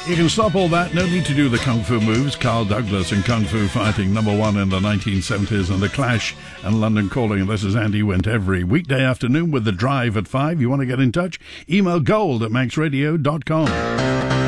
You can stop all that. No need to do the kung fu moves. Carl Douglas and Kung Fu Fighting, #1 in the 1970s, and The Clash and London Calling. This is Andy Wint every weekday afternoon with The Drive at 5. You want to get in touch? Email gold@maxradio.com.